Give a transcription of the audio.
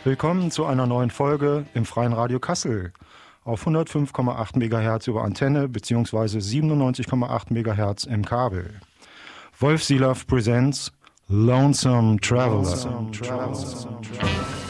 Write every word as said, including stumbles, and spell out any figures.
Willkommen zu einer neuen Folge im Freien Radio Kassel auf hundertfünf Komma acht Megahertz über Antenne bzw. siebenundneunzig Komma acht Megahertz im Kabel. Wolf Silaff presents Lonesome Traveler. Lonesome Traveler.